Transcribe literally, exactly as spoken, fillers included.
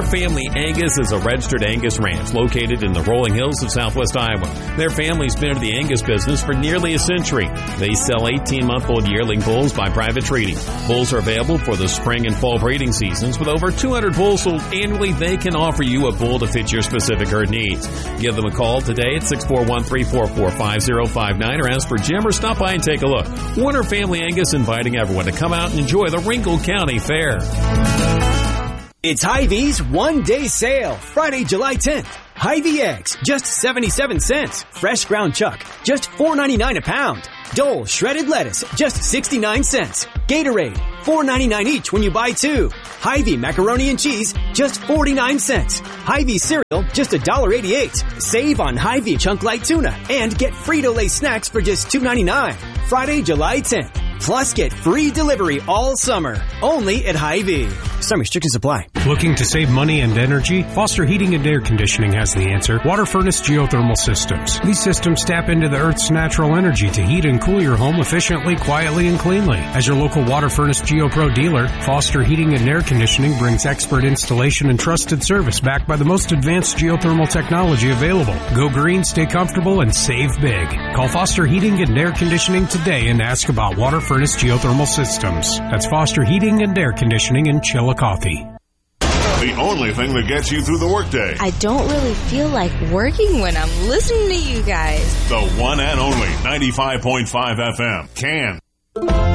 Family Angus is a registered Angus ranch located in the rolling hills of southwest Iowa. Their family's been in the Angus business for nearly a century. They sell eighteen-month-old yearling bulls by private treaty. Bulls are available for the spring and fall breeding seasons. With over two hundred bulls sold annually, they can offer you a bull to fit your specific herd needs. Give them a call today at six four one, three four four, five zero five nine or ask for Jim or stop by and take a look. Warner Family Angus inviting everyone to come out and enjoy the Ringgold County Fair. It's Hy-Vee's one-day sale, Friday, July tenth. Hy-Vee eggs, just seventy-seven cents. Fresh ground chuck, just four ninety-nine a pound. Dole shredded lettuce, just sixty-nine cents. Gatorade, four ninety-nine each when you buy two. Hy-Vee macaroni and cheese, just forty-nine cents. Hy-Vee cereal, just one dollar eighty-eight. Save on Hy-Vee chunk light tuna and get Frito-Lay snacks for just two ninety-nine. Friday, July tenth. Plus, get free delivery all summer. Only at Hy-Vee. Some restrictions apply. Looking to save money and energy? Foster Heating and Air Conditioning has the answer. Water Furnace Geothermal Systems. These systems tap into the Earth's natural energy to heat and cool your home efficiently, quietly, and cleanly. As your local Water Furnace GeoPro dealer, Foster Heating and Air Conditioning brings expert installation and trusted service backed by the most advanced geothermal technology available. Go green, stay comfortable, and save big. Call Foster Heating and Air Conditioning today and ask about Water Furnace Geothermal Systems. That's Foster Heating and Air Conditioning in Chillicothe. The only thing that gets you through the workday. I don't really feel like working when I'm listening to you guys. The one and only ninety-five point five F M. Can.